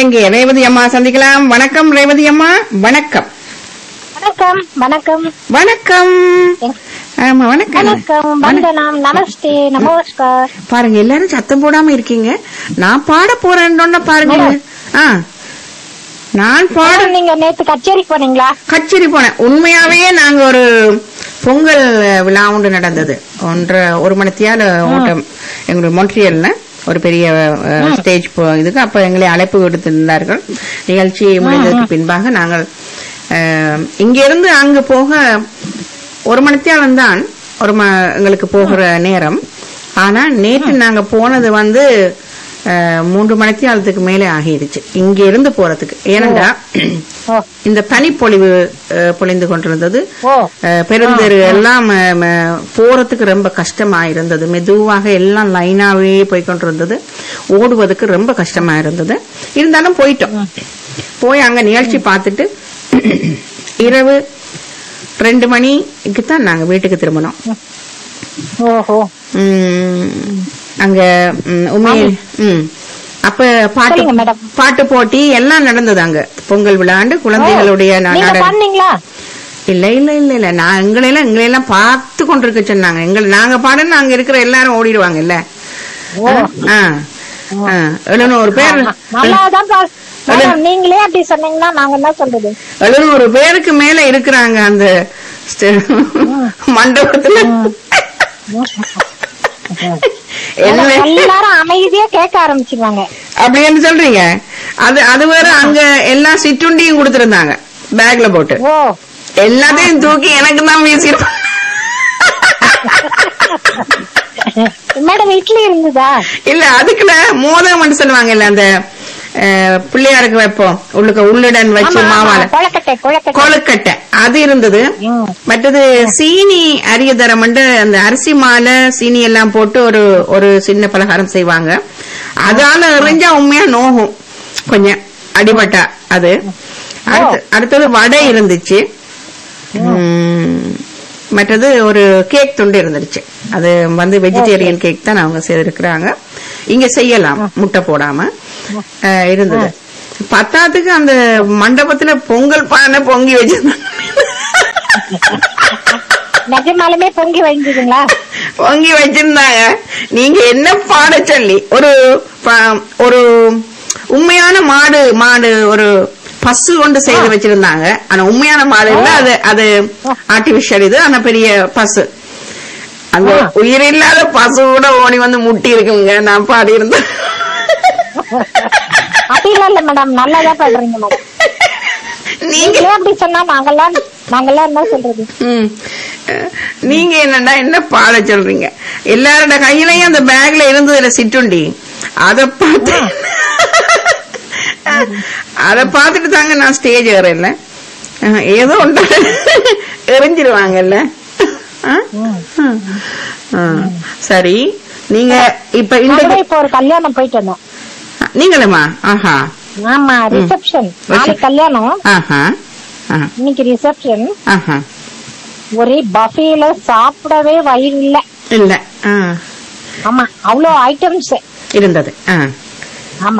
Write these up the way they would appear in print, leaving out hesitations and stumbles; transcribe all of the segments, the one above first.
எங்கே ரேவதி அம்மா சந்திக்கலாம். வணக்கம் ரேவதி அம்மா. வணக்கம் வணக்கம். வணக்கம் வணக்கம். ஆமா வணக்கம் வணக்கம். வந்தனம். நமஸ்தே. நமஸ்கார். பாருங்க எல்லாரும் சத்தம் போடாம இருக்கீங்க. நான் பாட போறேன்னு பாருங்க. நான் பாட. நீங்க நேத்து கச்சேரி போனீங்களா? கச்சேரி போனேன். உண்மையாவே நாங்க ஒரு பொங்கல் விழா ஒன்று நடந்தது. ஒரு மணித்தியால ஓட்டம் எங்களுடைய மொன்ட்ரியல்ல ஒரு பெரிய ஸ்டேஜ் இதுக்கு அப்ப எங்களை அழைப்பு விடுத்திருந்தார்கள். நிகழ்ச்சி முடிந்ததுக்கு பின்பாக நாங்கள் இங்கிருந்து அங்கு போக ஒரு மணித்தியாலம் தான் எங்களுக்கு போகிற நேரம். ஆனா நேற்று நாங்க போனது 3 மணித்தியாலத்துக்கு மேலே ஆகிடுச்சு இங்க இருந்து போறதுக்கு. ஏனென்றா இந்த பனிப்பொழிவு பொழிந்து கொண்டிருந்தது. பெருந்தெரு எல்லாம் போறதுக்கு ரொம்ப கஷ்டமா இருந்தது. மெதுவாக எல்லாம் லைனாவே போய்கொண்டிருந்தது. ஓடுவதற்கு ரொம்ப கஷ்டமா இருந்தது. இருந்தாலும் போயிட்டோம். போய் அங்க நிகழ்ச்சி பார்த்துட்டு இரவு 2 மணிக்கு தான் நாங்க வீட்டுக்கு திரும்பினோம். அங்க அப்ப பாட்டு போட்டி எல்லாம் நடந்தது. அங்க பொங்கல் விழாண்டு குழந்தைகளுடைய இல்ல இல்ல இல்ல இல்ல நான் எங்களையெல்லாம் பார்த்து கொண்டிருக்க சொன்னாங்க. நாங்க பாடுன்னு அங்க இருக்கிற எல்லாரும் ஓடிடுவாங்க இல்ல. 700 பேர். நீங்களே அப்படி சொன்னீங்கன்னா நாங்க என்ன சொல்றது? 700 பேருக்கு மேல இருக்கிறாங்க அந்த மண்டபத்துல. எல்லாரும் அமைதியா கேட்க ஆரம்பிச்சிருவாங்க. அப்படின்னு சொல்றீங்க? அது வேற. அங்க எல்லாம் சிற்றுண்டியும் கொடுத்திருந்தாங்க பேக்ல போட்டு. எல்லாத்தையும் தூக்கி எனக்கு தான் வீசிருப்பாங்க. மேடம் இட்லி இருந்ததா? இல்ல அதுக்குள்ள மோதகம் சொல்லுவாங்க இல்ல, அந்த பிள்ளையாருக்கு வைப்போம் உள்ளுடன் வச்சு மாவால கொழுக்கட்டை அது இருந்தது. மற்றது சீனி அரியதரம் அந்த அரிசி மாலை சீனி எல்லாம் போட்டு ஒரு சின்ன பலகாரம் செய்வாங்க. அதால எறிஞ்சா உண்மையா நோகும் கொஞ்சம் அடிபட்டா. அது அடுத்தது வடை இருந்துச்சு. மற்றது ஒரு கேக் துண்டு இருந்துருச்சு. அது வெஜிடேரியன் கேக் தான் அவங்க செய்திருக்கிறாங்க. இங்க செய்யலாம் முட்டை போடாம இருந்தது. பத்தாத்துக்கு அந்த மண்டபத்துல பொங்கல் பானை பொங்கி வச்சிருந்தாங்க. நிஜமாலுமே பொங்கி வச்சிருந்தீங்களா? பொங்கி வச்சிருந்தாங்க. நீங்க என்ன பாட சொல்லி ஒரு உண்மையான மாடு ஒரு பசு கொண்டு செய்து வச்சிருந்தாங்க. ஆனா உண்மையான மாடு இல்ல, அது ஆர்டிபிஷியல். இது ஆனா பெரிய பசு. அந்த உயிரில்லாத பசு கூட ஓடி முட்டி இருக்குங்க. நான் பாடி இருந்தேன். அப்படிலாம் இல்ல மேடம், நல்லாதான் பாடுறீங்க மேடம். நீங்க அப்படி சொன்னா நாங்கெல்லாம் என்ன சொல்றது? நீங்க என்ன பாட சொல்றீங்க? எல்லாரோட கையிலயும் அந்த பேக்ல இருந்ததுல சிற்றுண்டி. அத பாத்துட்டு தாங்க நான் ஸ்டேஜ் ஏறல. ஏதோ ஒன்று எரிஞ்சிருவாங்கல்ல. சரி, நீங்க இப்ப ஒரு கல்யாணம் போயிட்டு வந்தோம். நீங்களுமா? ஆஹா. ஆமா, ரிசப்ஷன். நாளைக்கு கல்யாணம், இன்னைக்கு ரிசப்ஷன். ஒரே பஃபேல சாப்பிடவே வயிறு இல்ல. ஆமா, அவ்வளோ ஐட்டம்ஸ் இருந்தது. ஆமா.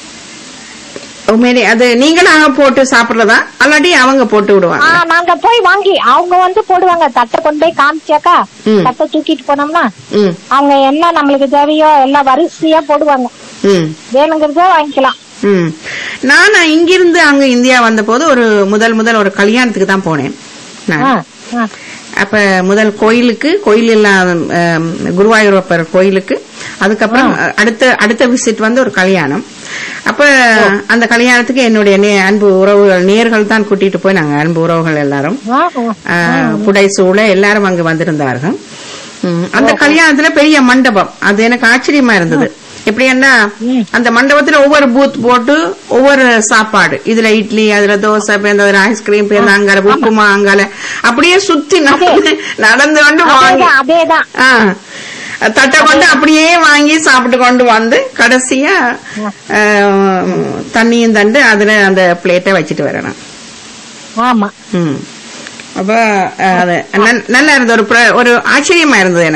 அது நீங்களாக போட்டு சாப்பிடுறதா அல்லாட்டி அவங்க போட்டு விடுவாங்க? நாங்க போய் வாங்கி அவங்க போடுவாங்க. தட்டை கொண்டு போய் காமிச்சாக்கா தட்டை தூக்கிட்டு போனோம்னா அவங்க என்ன நம்மளுக்கு தேவையோ எல்லாம் வரிசையா போடுவாங்க. வேணுங்கிறத வாங்கிக்கலாம். நான் இங்கிருந்து அங்க இந்தியா வந்த போது முதல் ஒரு கல்யாணத்துக்கு தான் போனேன். அப்ப முதல் கோயில் எல்லாம் குருவாயூரப்பர் கோயிலுக்கு. அதுக்கப்புறம் அடுத்த விசிட் ஒரு கல்யாணம். அப்ப அந்த கல்யாணத்துக்கு என்னுடைய அன்பு உறவுகள் நேர்கள் தான் கூட்டிட்டு போய் நாங்க அன்பு உறவுகள் எல்லாரும் புடைசூழ எல்லாரும் அங்கு வந்திருந்தார்கள். அந்த கல்யாணத்துல பெரிய மண்டபம். அது எனக்கு ஆச்சரியமா இருந்தது. எப்படின்னா அந்த மண்டபத்துல ஒவ்வொரு பூத் போட்டு ஒவ்வொரு சாப்பாடு. இதுல இட்லி, அதுல தோசை, அதுல ஐஸ்கிரீம், அங்கால உப்புமா, அங்கால அப்படியே சுத்தி நடந்து கொண்டு வாங்கி தட்டை கொண்டு அப்படியே வாங்கி சாப்பிட்டு கொண்டு வந்து கடைசியா தண்ணியும் தண்டு அதுல அந்த பிளேட்டை வச்சுட்டு வரணும். ஆமா. அப்ப அது நல்லா இருந்தது. ஒரு ஆச்சரியமா இருந்தது எனக்கு.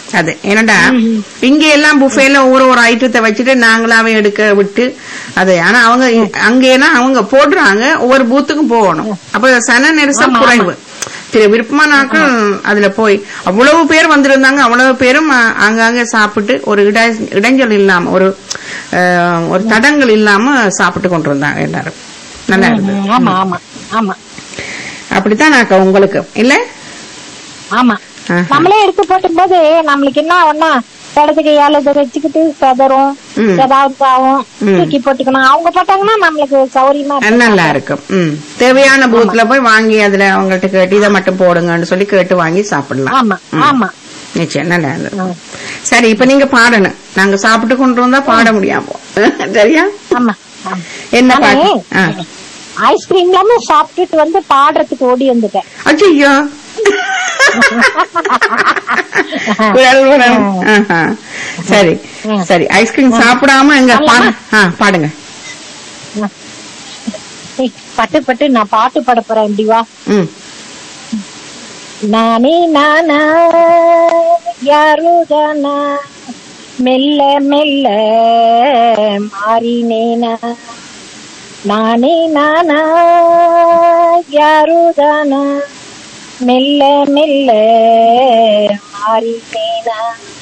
அது என்னடா இங்க எல்லாம் புஃபேல ஒரு ஐட்டத்தை வச்சுட்டு நாங்களாவே எடுக்க விட்டு அது. ஆனா அவங்க அங்கேனா அவங்க போடுறாங்க, ஒவ்வொரு பூத்துக்கும் போகணும். அப்ப சன நெரிசல் குறைவு. விருப்பமான ஆட்கள் அதுல போய் அவ்வளவு பேர் வந்திருந்தாங்க. அவ்வளவு பேரும் அங்கங்க சாப்பிட்டு ஒரு இடைஞ்சல் இல்லாம ஒரு தடங்கள் இல்லாம சாப்பிட்டு கொண்டு இருந்தாங்க எல்லாரும். நல்லா இருந்தது. அப்படித்தான் நாக்க உங்களுக்கு இல்ல? ஆமா, நம்மளே எடுத்து போட்டும் போது நம்மளுக்கு என்ன ஒன்னா இடத்துக்கு ஏழை வச்சுக்கிட்டு செதறும், ஏதாவது ஆகும், தூக்கி போட்டுக்கணும். அவங்க போட்டாங்கன்னா நம்மளுக்கு சௌரியமா நல்லா இருக்கும். தேவையான பூத்துல போய் வாங்கி அதுல அவங்கள்ட்ட கேட்டு இதை மட்டும் போடுங்கன்னு சொல்லி கேட்டு வாங்கி சாப்பிடலாம். ஆமா ஆமா, நிச்சயம் நல்லா இருந்தது. சரி, இப்ப நீங்க பாடணும். நாங்க சாப்பிட்டு கொண்டு வந்தா பாட முடியாமோ? சரியா? ஆமா. என்ன பாட்டு? ஐஸ்கிரீம் இல்லாம சாப்பிட்டுட்டு வந்து பாடுறதுக்கு ஓடி வந்துட்டேன். ஐயோ, சரி சரி, ஐஸ்கிரீம் சாப்பிடாம எங்க பாடுங்க. பட்டு பட்டு நான் பாட்டு பாட போறேன். எப்படிவா? நானே நானா யாரோ தானா மெல்ல மெல்ல மாறினேனா, நானே நானா யாரோ தானா மெல்ல மெல்ல மாறினேனா.